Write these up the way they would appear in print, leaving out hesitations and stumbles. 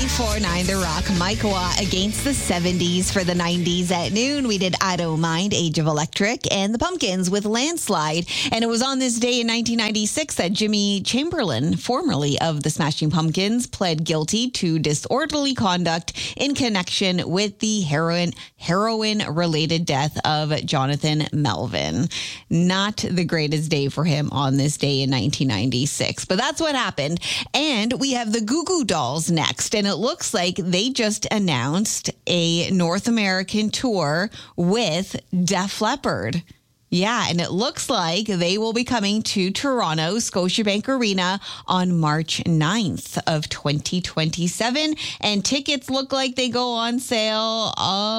94.9 The Rock. Mike Watt against the 70s for the 90s at noon. We did I Don't Mind, Age of Electric, and the Pumpkins with Landslide. And it was on this day in 1996 that Jimmy Chamberlain, formerly of the Smashing Pumpkins, pled guilty to disorderly conduct in connection with the heroin-related death of Jonathan Melvin. Not the greatest day for him on this day in 1996, but that's what happened. And we have the Goo Goo Dolls next, and it looks like they just announced a North American tour with Def Leppard. Yeah, and it looks like they will be coming to Toronto, Scotiabank Arena on March 9th of 2027. And tickets look like they go on sale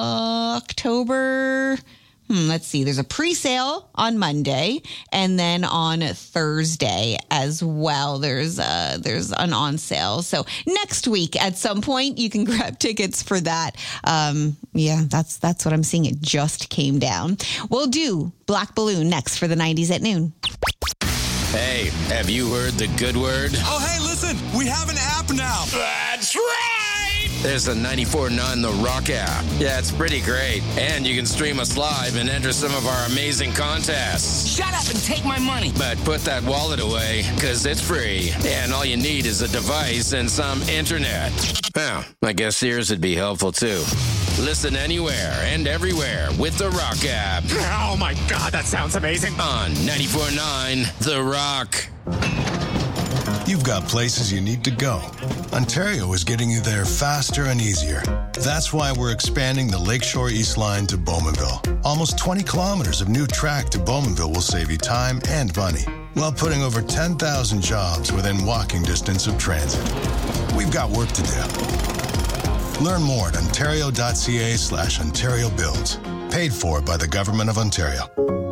October... Let's see. There's a pre-sale on Monday, and then on Thursday as well. There's an on sale. So next week at some point you can grab tickets for that. That's what I'm seeing. It just came down. We'll do Black Balloon next for the 90s at noon. Hey, have you heard the good word? Oh, hey, listen, we have an app now. That's right! There's a 94.9 The Rock app. Yeah, it's pretty great. And you can stream us live and enter some of our amazing contests. Shut up and take my money. But put that wallet away, because it's free. And all you need is a device and some internet. Well, I guess yours would be helpful too. Listen anywhere and everywhere with The Rock app. Oh my God, that sounds amazing. On 94.9 The Rock. You've got places you need to go. Ontario is getting you there faster and easier. That's why we're expanding the Lakeshore East Line to Bowmanville. Almost 20 kilometers of new track to Bowmanville will save you time and money, while putting over 10,000 jobs within walking distance of transit. We've got work to do. Learn more at ontario.ca/Ontario Builds. Paid for by the Government of Ontario.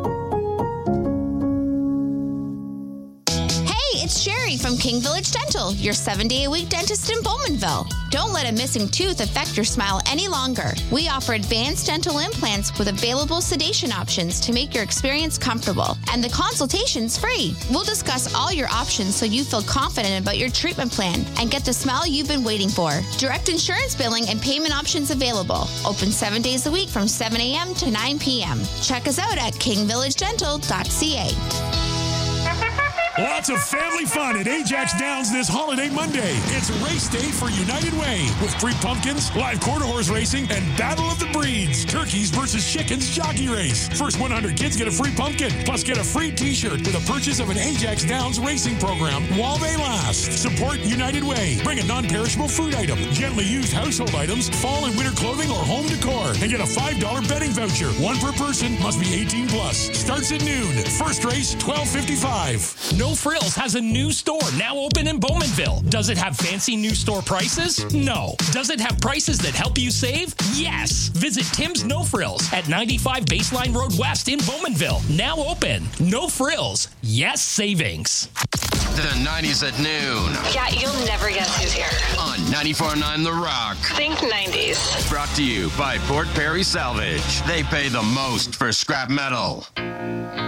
It's Sherry from King Village Dental, your 7-day-a-week dentist in Bowmanville. Don't let a missing tooth affect your smile any longer. We offer advanced dental implants with available sedation options to make your experience comfortable. And the consultation's free. We'll discuss all your options so you feel confident about your treatment plan and get the smile you've been waiting for. Direct insurance billing and payment options available. Open 7 days a week from 7 a.m. to 9 p.m. Check us out at kingvillagedental.ca. Lots of family fun at Ajax Downs this holiday Monday. It's race day for United Way with free pumpkins, live quarter horse racing, and Battle of the Breeds, turkeys versus chickens jockey race. First 100 kids get a free pumpkin, plus get a free t-shirt with a purchase of an Ajax Downs racing program while they last. Support United Way. Bring a non-perishable food item, gently used household items, fall and winter clothing, or home decor, and get a $5 betting voucher. One per person, must be 18 plus. Starts at noon. First race, $12.55. No Frills has a new store now open in Bowmanville. Does it have fancy new store prices? No. Does it have prices that help you save? Yes. Visit Tim's No Frills at 95 Baseline Road West in Bowmanville. Now open. No Frills. Yes savings. The 90s at noon. Yeah, you'll never guess who's here. On 94.9 The Rock. Think 90s. Brought to you by Port Perry Salvage. They pay the most for scrap metal.